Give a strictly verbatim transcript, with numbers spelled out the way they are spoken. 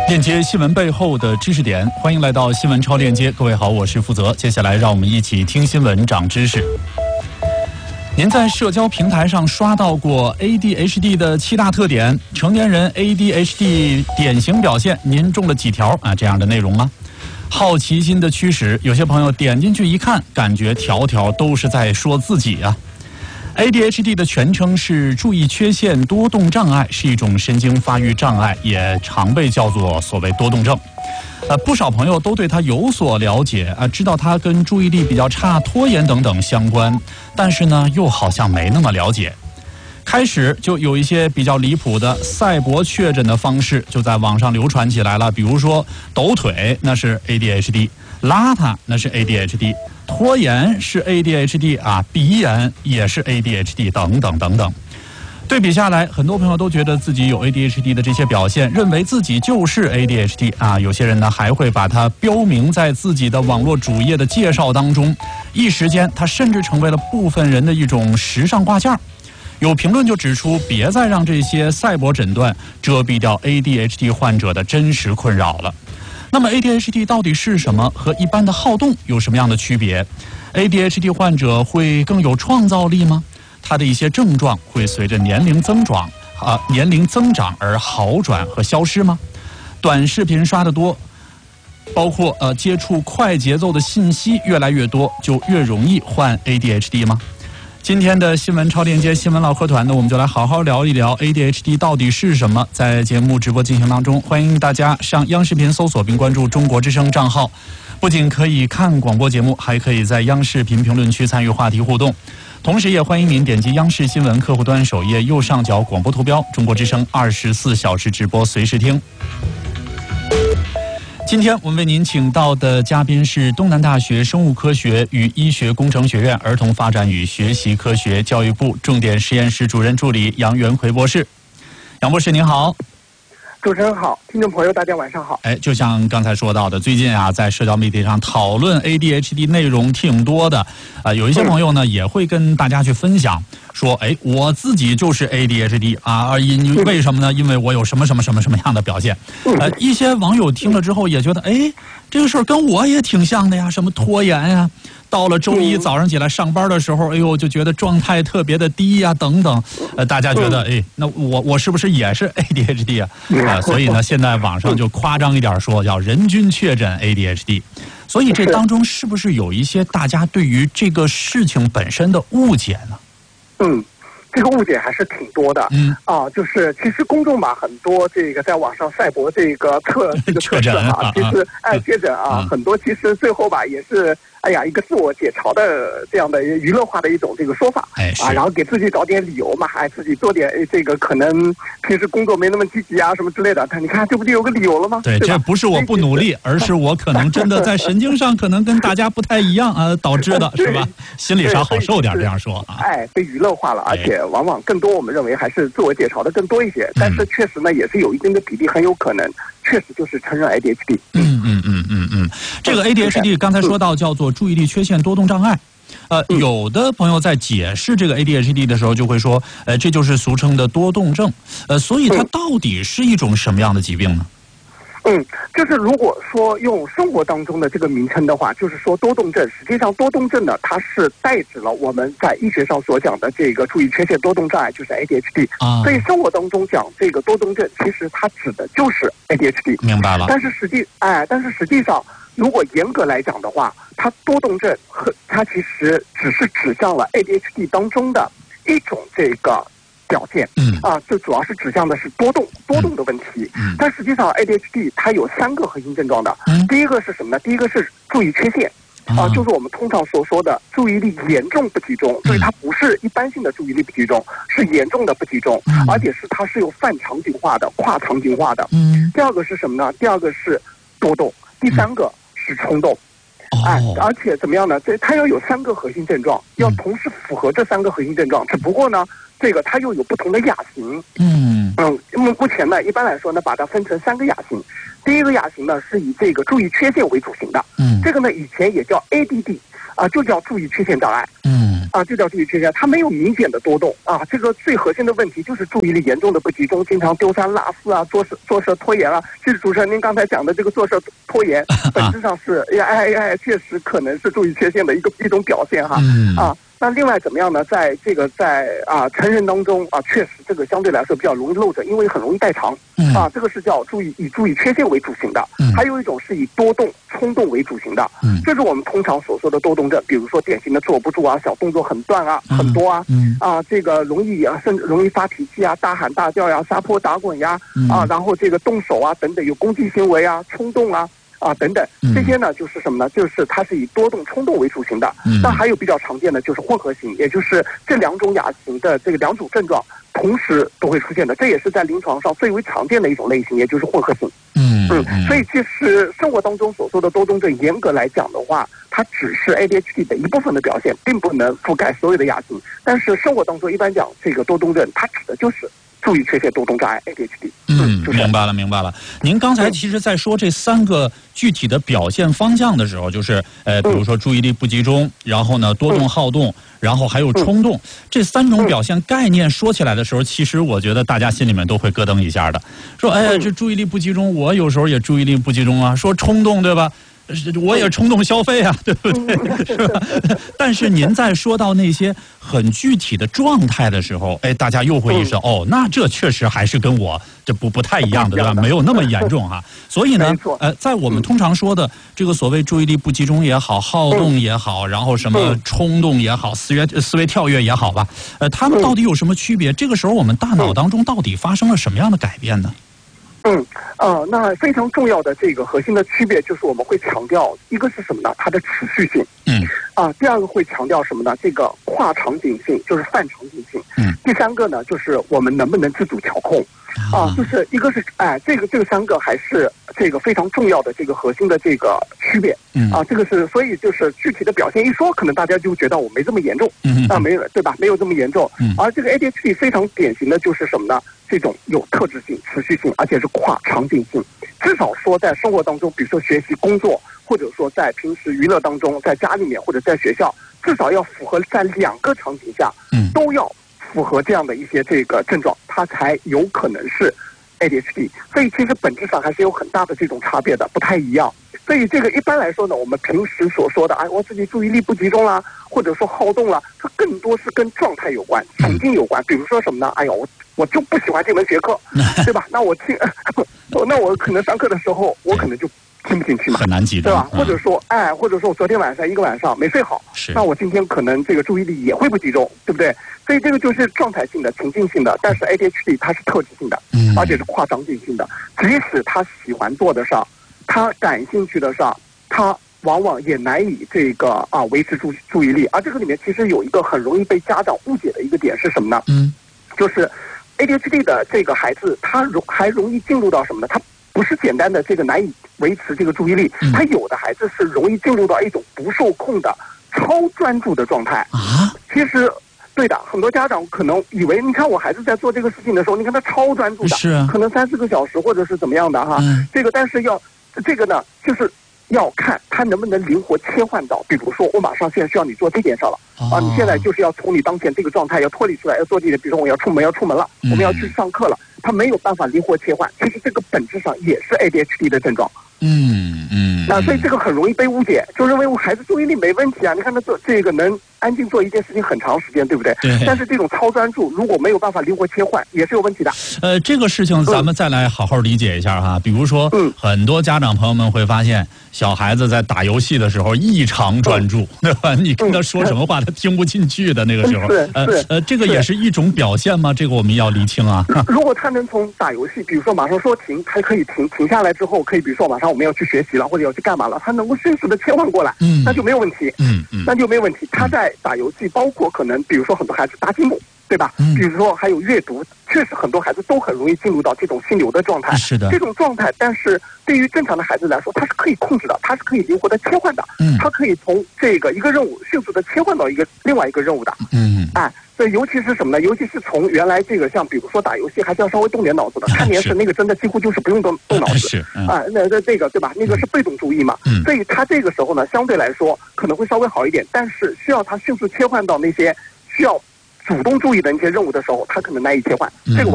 链接新闻背后的知识点，欢迎来到新闻超链接。各位好，我是负责。接下来让我们一起听新闻长知识。您在社交平台上刷到过 A D H D 的七大特点，成年人 A D H D 典型表现，您中了几条啊？这样的内容吗？好奇心的驱使，有些朋友点进去一看，感觉条条都是在说自己啊。A D H D 的全称是注意缺陷多动障碍，是一种神经发育障碍，也常被叫做所谓多动症。呃，不少朋友都对它有所了解啊，知道它跟注意力比较差、拖延等等相关，但是呢，又好像没那么了解。开始就有一些比较离谱的赛博确诊的方式就在网上流传起来了，比如说抖腿那是 A D H D， 邋遢那是 A D H D， 拖延是 A D H D 啊，鼻炎也是 A D H D 等等等等。对比下来，很多朋友都觉得自己有 A D H D 的这些表现，认为自己就是 A D H D 啊。有些人呢还会把它标明在自己的网络主页的介绍当中，一时间它甚至成为了部分人的一种时尚挂件。有评论就指出，别再让这些赛博诊断遮蔽掉 A D H D 患者的真实困扰了。那么 A D H D 到底是什么？和一般的好动有什么样的区别？ A D H D 患者会更有创造力吗？它的一些症状会随着年龄增长啊年龄增长而好转和消失吗？短视频刷得多，包括呃接触快节奏的信息越来越多，就越容易患 A D H D 吗？今天的新闻超链接新闻唠嗑团呢，我们就来好好聊一聊 A D H D 到底是什么。在节目直播进行当中，欢迎大家上央视频搜索并关注中国之声账号，不仅可以看广播节目，还可以在央视频评论区参与话题互动。同时也欢迎您点击央视新闻客户端首页右上角广播图标，中国之声二十四小时直播随时听。今天我们为您请到的嘉宾是东南大学生物科学与医学工程学院儿童发展与学习科学教育部重点实验室主任助理杨元奎博士。杨博士您好。 主持人好，听众朋友大家晚上好。 哎，就像刚才说到的，最近啊，在社交媒体上讨论 A D H D 内容挺多的，啊、呃，有一些朋友呢、嗯、也会跟大家去分享，说，哎，我自己就是 A D H D 啊，因为什么呢？因为我有什么什么什么什么样的表现。呃，一些网友听了之后也觉得，哎，这个事儿跟我也挺像的呀，什么拖延呀。到了周一早上起来上班的时候，哎呦，就觉得状态特别的低呀、啊，等等。呃，大家觉得，哎，那我我是不是也是 A D H D 啊？呃，所以呢，现在网上就夸张一点说，叫人均确诊 A D H D。所以这当中是不是有一些大家对于这个事情本身的误解呢？ 嗯。这个误解还是挺多的，嗯啊，就是其实公众吧，很多这个在网上赛博这个测这个测试啊，其实哎确诊啊，嗯、很多其实最后吧也是哎呀一个自我解嘲的这样的娱乐化的一种这个说法， 哎啊，然后给自己找点理由嘛，还自己做点这个可能平时工作没那么积极啊什么之类的，但你看这不就有个理由了吗？ 对， 对这不是我不努力，而是我可能真的在神经上可能跟大家不太一样啊导致的，是吧？心理上好受点，这样说啊， 哎，被娱乐化了，而且。往往更多我们认为还是自我解嘲的更多一些，但是确实呢也是有一定的比例，很有可能确实就是承认 A D H D。 嗯嗯嗯嗯嗯，这个 A D H D 刚才说到叫做注意力缺陷多动障碍，呃，有的朋友在解释这个 A D H D 的时候就会说，呃，这就是俗称的多动症，呃，所以它到底是一种什么样的疾病呢？ 嗯，就是如果说用生活当中的这个名称的话，就是说多动症。实际上，多动症呢，它是代指了我们在医学上所讲的这个注意缺陷多动障碍，就是 A D H D。啊，所以生活当中讲这个多动症，其实它指的就是 A D H D。 明白了。 但是实际，哎，但是实际上，如果严格来讲的话，它多动症和它其实只是指向了 A D H D 当中的一种这个。表现，嗯啊，就主要是指向的是多动多动的问题，嗯，但实际上 A D H D 它有三个核心症状的，嗯，第一个是什么呢？第一个是注意缺陷，啊，就是我们通常所说的注意力严重不集中，所以它不是一般性的注意力不集中，是严重的不集中，而且是它是有泛场景化的、跨场景化的，嗯，第二个是什么呢？第二个是多动，第三个是冲动。哎，而且怎么样呢？这它要有三个核心症状，要同时符合这三个核心症状。只不过呢，这个它又有不同的亚型。嗯嗯，那么目前呢，一般来说呢，把它分成三个亚型。第一个亚型呢，是以这个注意缺陷为主型的。嗯，这个呢，以前也叫 A D D 啊、呃，就叫注意缺陷障碍。嗯， 啊，就叫注意力缺陷，它没有明显的多动啊。这个最核心的问题就是注意力严重的不集中，经常丢三落四啊，做事做事拖延啊。其实主持人您刚才讲的这个做事拖延，本质上是哎哎哎，确实可能是注意缺陷的一个一种表现哈。啊。那另外怎么样呢？在这个在啊成人当中啊，确实这个相对来说比较容易漏着，因为很容易代偿。嗯、啊，这个是叫注意以注意缺陷为主型的。嗯、还有一种是以多动冲动为主型的。嗯，这是我们通常所说的多动症，比如说典型的坐不住啊，小动作很断啊，嗯、很多啊。嗯、啊，这个容易啊，甚至容易发脾气啊，大喊大叫呀，撒泼打滚呀。嗯、啊，然后这个动手啊等等，有攻击行为啊，冲动啊。啊，等等，这些呢就是什么呢？就是它是以多动冲动为主型的。嗯，那还有比较常见的就是混合型，也就是这两种亚型的这个两种症状同时都会出现的，这也是在临床上最为常见的一种类型，也就是混合型。嗯嗯，所以其实生活当中所说的多动症，严格来讲的话，它只是 A D H D 的一部分的表现，并不能覆盖所有的亚型。但是生活当中一般讲这个多动症，它指的就是注意缺陷多动障碍 A D H D。 嗯，明白了，明白了。您刚才其实在说这三个具体的表现方向的时候，就是呃，比如说注意力不集中，然后呢多动好动，然后还有冲动，这三种表现概念说起来的时候，其实我觉得大家心里面都会咯噔一下的。说，哎，这注意力不集中，我有时候也注意力不集中啊。说冲动，对吧？我也冲动消费啊，对不对？是吧？但是您在说到那些很具体的状态的时候，哎，大家又会意识到，哦，那这确实还是跟我这不不太一样的，对吧？没有那么严重哈。所以呢，呃，在我们通常说的这个所谓注意力不集中也好，好动也好，然后什么冲动也好，思维思维跳跃也好吧，呃，他们到底有什么区别？这个时候我们大脑当中到底发生了什么样的改变呢？ 嗯，呃，那非常重要的这个核心的区别就是我们会强调一个是什么呢？它的持续性。嗯。啊，第二个会强调什么呢？这个跨场景性，就是泛场景性。嗯。第三个呢，就是我们能不能自主调控。啊，就是一个是哎，这个这个三个还是这个非常重要的这个核心的这个区别。嗯。啊，这个是所以就是具体的表现一说，可能大家就觉得我没这么严重。嗯。啊，没有对吧？没有这么严重。嗯。而这个 A D H D 非常典型的就是什么呢？这种有特质性、持续性，而且是跨场景性。至少说在生活当中，比如说学习、工作，或者说在平时娱乐当中，在家里面或者在学校，至少要符合在两个场景下，嗯，都要符合这样的一些这个症状，它才有可能是 A D H D。所以其实本质上还是有很大的这种差别的，不太一样。所以这个一般来说呢，我们平时所说的，哎，我自己注意力不集中啦，或者说好动了，它更多是跟状态有关、情境有关。比如说什么呢？哎呦，我我就不喜欢这门学科，对吧？那我听，那我可能上课的时候，我可能就听不进去嘛， 很难集中， 对吧？或者说，哎，或者说我昨天晚上一个晚上没睡好，那我今天可能这个注意力也会不集中，对不对？所以这个就是状态性的、情境性的。但是 A D H D 它是特质性的，嗯，而且是跨场景性的。即使他喜欢做的上，他感兴趣的上，他往往也难以这个啊维持注注意力。而这个里面其实有一个很容易被家长误解的一个点是什么呢？嗯，就是 A D H D 的这个孩子，他容还容易进入到什么呢？他不是简单的这个难以维持这个注意力，他有的孩子是容易进入到一种不受控的超专注的状态啊。其实。对的，很多家长可能以为，你看我孩子在做这个事情的时候，你看他超专注的，是啊，可能三四个小时或者是怎么样的哈。嗯、这个但是要这个呢，就是要看他能不能灵活切换到，比如说我马上现在需要你做这件事了、哦、啊，你现在就是要从你当前这个状态要脱离出来，要做这个，比如说我要出门要出门了，嗯、我们要去上课了，他没有办法灵活切换，其实这个本质上也是 A D H D 的症状。嗯嗯，那所以这个很容易被误解，就认为我孩子注意力没问题啊，你看他做这个能安静做一件事情很长时间，对不对？对。但是这种超专注如果没有办法灵活切换，也是有问题的。 呃，这个事情咱们再来好好理解一下哈。嗯、比如说，嗯，很多家长朋友们会发现，小孩子在打游戏的时候异常专注，对吧？你跟他说什么话，他听不进去的那个时候。 是呃呃，这个也是一种表现吗？这个我们要厘清啊。 如果他能从打游戏，比如说马上说停，他可以停，停下来之后，可以比如说马上我们要去学习了，或者要去干嘛了，他能够迅速的切换过来，嗯，那就没有问题，嗯嗯，那就没有问题。他在打游戏，包括可能比如说很多孩子搭积木，对吧？嗯，比如说还有阅读，确实很多孩子都很容易进入到这种心流的状态， 是的， 这种状态，但是对于正常的孩子来说，他是可以控制的，他是可以灵活的切换的，嗯，他可以从这个一个任务迅速的切换到一个另外一个任务的，嗯，哎。 对，尤其是什么呢？尤其是从原来这个像比如说打游戏还是要稍微动点脑子的，看电视那个真的几乎就是不用动动脑子是嗯、 啊，那那这个对吧？那个是被动注意嘛， 嗯、 所以他这个时候呢，相对来说可能会稍微好一点，但是需要他迅速切换到那些需要主动注意的那些任务的时候，他可能难以切换。这个。